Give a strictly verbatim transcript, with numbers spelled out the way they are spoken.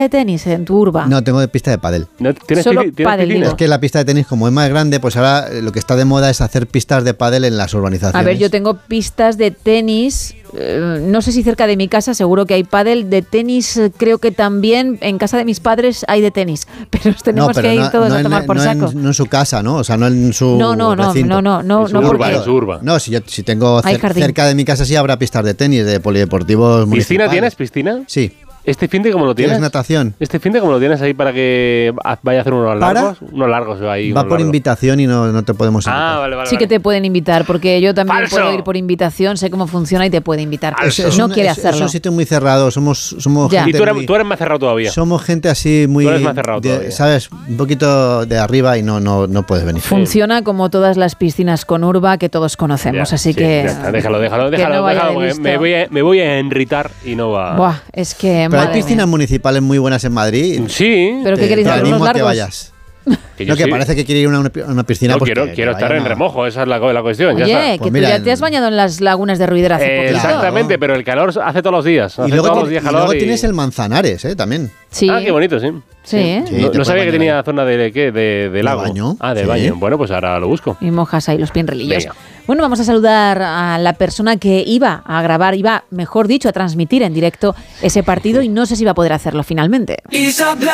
de tenis en tu urba? No, tengo de pista de pádel. ¿No tienes Solo pi- tienes pádel, piscina? digo. Es que la pista de tenis, como es más grande, pues ahora eh, lo que está de moda es hacer pistas de pádel en las urbanizaciones. A ver, yo tengo pistas de tenis, eh, no sé si cerca de mi casa, seguro que hay pádel. De tenis, eh, creo que también en casa de mis padres hay de tenis, pero tenemos no, pero que ir no, todos no a en- tomar por no saco. En, no en su casa, ¿no? O sea, no en su No, no, no, recinto. no, no, no, En su no, urba, porque en su urba. No, si yo si tengo Hay cer- jardín. cerca de mi casa sí habrá pistas de tenis, de polideportivos ¿Piscina municipales. tienes? ¿Piscina? Sí. ¿Este fin de cómo lo tienes? ¿Tienes natación? ¿Este fin de cómo lo tienes ahí para que vaya a hacer unos ¿Para? largos? Unos largos ahí. Va unos por largos. invitación y no, no te podemos invitar. Ah, vale, vale. sí que vale. te pueden invitar, porque yo también ¡Falso! puedo ir por invitación, sé cómo funciona y te puede invitar. Es- es no un- quiere es- hacerlo. Es un sitio muy cerrado, somos, somos Ya. Y gente tú eres, muy- tú eres más cerrado todavía. somos gente así muy, Tú eres más cerrado de- todavía. ¿sabes? Un poquito de arriba y no, no, no puedes venir. Funciona como todas las piscinas con urba que todos conocemos, Ya, así sí, que... ya está, déjalo, déjalo, que déjalo, no vaya déjalo, de porque listo. me voy, a, me voy a enritar y no va. Buah, es que... Pero hay madre piscinas mía. municipales muy buenas en Madrid. Sí. Pero Te- ¿qué queréis te hacer? animo ¿Unos a que largos? vayas. que yo No, que sí. parece que quiere ir a una, a una piscina. No, pues quiero, que- quiero que estar vayan en a- remojo, esa es la, la cuestión. ya Oye, está. que Pues tú mira, ya te has en- bañado en las lagunas de Ruidera hace Eh, poquito. exactamente, pero el calor hace todos los días. Hace Y luego, todos los tiene- días y calor. luego y- tienes el Manzanares, ¿eh? También. Sí. Ah, qué bonito, sí. Sí, ¿eh? Sí, no te no sabía puedes que bañar tenía zona de, ¿qué? de, de lago. baño, Ah, de sí. baño. Bueno, pues ahora lo busco. Y mojas ahí los pinrelillos. Venga. Bueno, vamos a saludar a la persona que iba a grabar, iba, mejor dicho, a transmitir en directo ese partido y no sé si va a poder hacerlo finalmente.